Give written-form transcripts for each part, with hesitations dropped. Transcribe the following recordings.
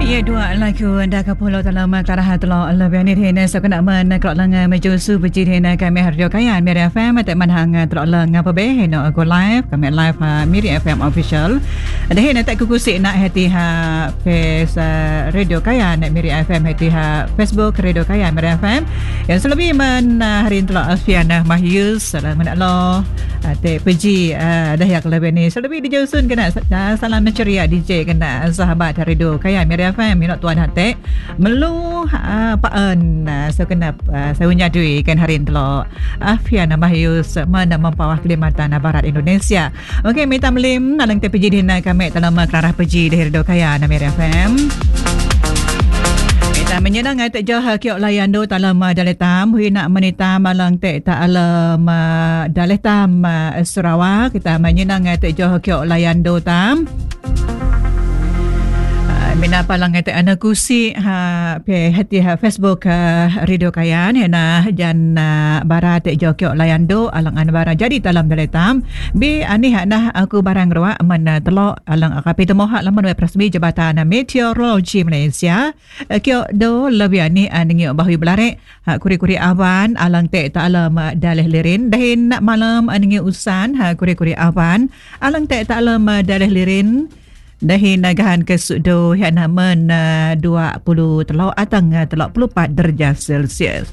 Ya dua lagu anda kapulau dalam karaha telo lebih ni hena sakana man kelak lang mejo su beci hena kami radio kayan Miri FM tak manhang telok lang apa be hena aku live kami live Miri FM official ada hena tak kukusik nak hati face radio kayan Miri FM hati Facebook radio kayan Miri FM yang selebih man hari telok Alfiana Mahyus salam Allah te peji dah yak lebih ni selebih dijausun kena salam ceria DJ kena sahabat radio kayan Miri FM minat tuan hati melu paan sekenap saya nyadui kan hari telo Afiana Mahyus mana mempawah Kalimantan Barat Indonesia. Okey minta melim nalang te peji dina kami dalam kerana peji di radio kayan Miri FM. Kita menyenang tak jauh kiok layando dalam daletam hui nak menita malang tak alam daletam Sarawak. Kita menyenang tak jauh kiok layando tam mina palang ete ana kusi pe hati Facebook radio kayan hena jan barat jokyo layando alang an bara jadi dalam daletam bi ani nah aku barang rawa man telok alang akapi temo hak laman web rasmi Jabatan Meteorologi Malaysia kyo do lebih ani aningi bahui belare kuri-kuri awan alang te ta alam daleh lirin dahin malam aningi usan kuri-kuri awan alang te ta alam daleh lirin dahin nagahan ke sudo yang naman 20 telok atang telok 44 darjah Celsius.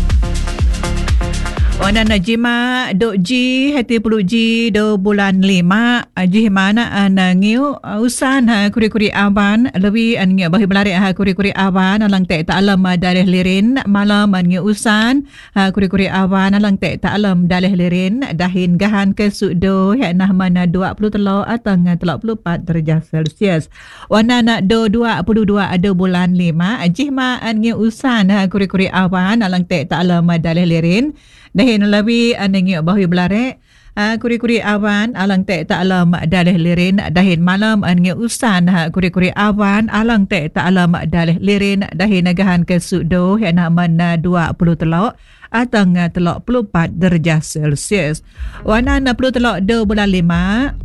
Wana najima dok ji hati puluh ji do bulan 5 ji mana anangiu usan kuri-kuri awan lebih angiu bahi belari kuri-kuri awan alang te ta alam daleh lirin malam angiu usan kuri-kuri awan alang te ta alam daleh lirin dahin gahan ke sudo yang mana 20 telok atang telok 44 darjah Celsius. Wana nak do 22 ada bulan 5 ji ma angiu usan kuri-kuri awan alang te ta alam daleh lirin dahin lebih anengi bahui belare kuri-kuri awan alang te ta alam daleh lirin dahin malam anengi usan kuri-kuri awan alang te ta alam daleh lirin dahin nagahan ke sudo yang mana 20 telok atang telok 44 darjah Celsius. Wana 60 telok do bulan 5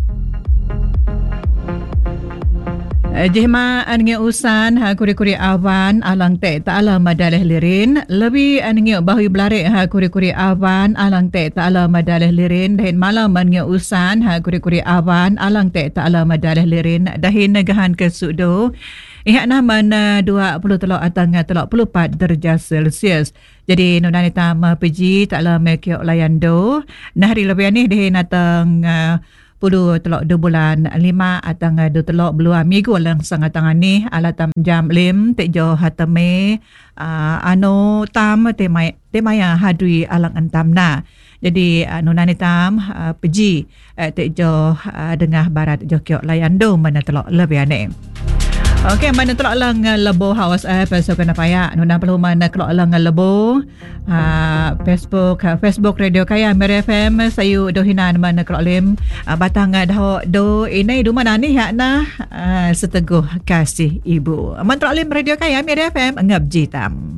jihma angi usan kuri-kuri awan alang te ta alam daleh lirin lebih angi bahui belare kuri-kuri awan alang te ta alam daleh lirin dahin malam angi usan kuri-kuri awan alang te ta alam daleh lirin dahin negahan ke sudo ihak naman 20 telok atang telok 44 darjah Celsius. Jadi nunani tam peji ta alam kiok layando nah hari lebih ni dahin atang 10 telok 2 bulan 5 atang 2 telok belua minggu lang sangat tangan ni alatam jam 5 tek jo hatame ano tam temaya hadui alang antamna. Jadi nunani tam peji tek jo dengah barat jo kiok layando mana telok lebih ane. Okey, mana telok lang lebo hawas so kena paya nuna perlu mana telok lang lebo Facebook radio kaya Miri FM sayu dohinan mana telok lim batang do ini du mana ni hak nah seteguh kasih ibu man telok lim radio kaya Miri FM ngab jitam.